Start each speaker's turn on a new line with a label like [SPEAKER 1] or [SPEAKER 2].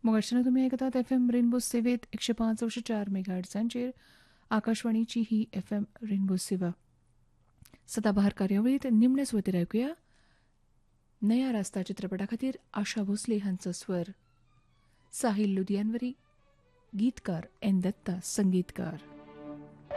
[SPEAKER 1] मोगाचना तुम्ही ऐकतात FM rainbow सेवेत 105.4 मेगाहर्ट्झांचेर आकाशवाणीची ही FM रेनबो सेवा. सदाबहार कार्यावळीत निमणे सुवातेर ऐकूया नया रास्ता चित्रपटा खातीर आशा भोसले हांचो स्वर. साहिल लुधियानवरी गीतकार, एन दत्ता संगीतकार.